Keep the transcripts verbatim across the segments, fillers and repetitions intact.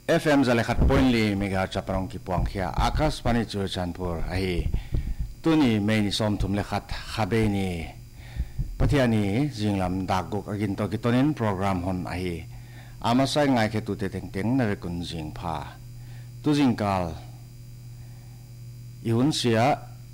F M จะเลยขัดปนลีมีการจับปรองกิปวงเขียอาคาสปานิจูจันพูร์ไอตัวนี้ไม่นิสมทุมเลยขัดขับเบนีปะเทียนี้จิงลำดากกุกกินตัวกิตนินโปรแกรมฮอนไออามาใส่ง่ายแค่ตัวเต็งเต็งนริกุนจิงพาตัวจิงกาลยุนเสีย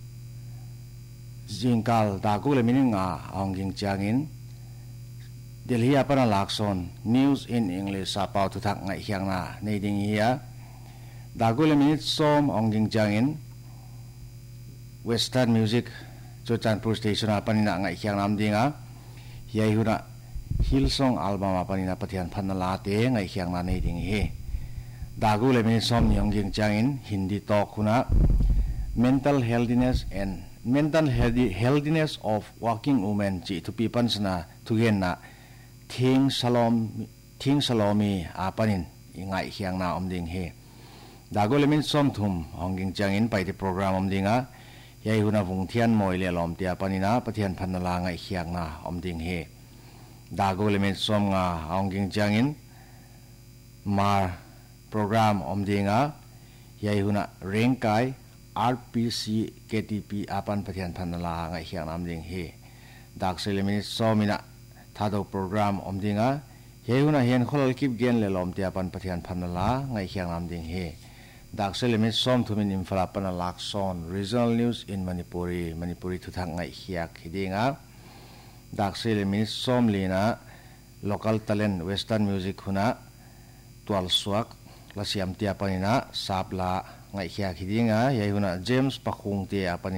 จิงกาลดากุเลยมินิงาองกิงจางอินเดี๋ยวhier pernah lakson news in English apa tu tak ngai hiang na nei ding hier dagu le minute som ong jing jangin western music cho chanpur station apa ni na ngai hiang nam dinga hiai huna hillsong album apa ni na pathian phanna la te ngai hiang na nei ding hi dagu le minute som ni ong jing jangin hindi talk huna mental healthiness and mental healthiness of working women chi to people na to gen naทิ้งสลอมทิ้งสลอมีอาปนินยังไงเฮียงนาอมดิงเฮดากุเลมินส้มทุมห้องกิงจังอินไปที่โปรแกรมอมดิงอ่ะยายหุนาวุงเทียนมวยเลี้ยลอมเตียปนินะปะเทียนพันนาลาไงเฮียงนาอมดิงเฮดากุเลมินส้มงาห้องกิงจังอินมาโปรแกรมอมดิงอ่ะยายหุนาเร่งกาย อาร์ พี ซี เค ที พี อาปันปะเทียนพันนาลาไงเฮียงนาอมดิงเฮดากุเลมินส้มมินะถ้าดูโปรแกรมอมดิงอ่ะเฮียหุ่นเห็นคนละคลิปเกนเลยลอมเตียปันปะเทียนพันนาลาไงเฮียงนำดิงเฮดักเซเลมิสส้มทุมินอินฟลาปันลักซอน regional news in Manipuri Manipuri ทุกทางไงเฮียกฮิดิงอ่ะดักเซเลมิสส้มลีนะ local talent western musicหุ่นอ่ะตัวลสวกละเสียมเตียปันนะซาบละไงเฮียกฮิดิงอ่ะเฮียหุ่นเจมส์ปักคงเตียปัน